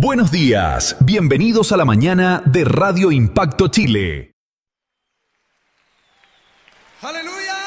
Buenos días, bienvenidos a la mañana de Radio Impacto Chile. ¡Aleluya!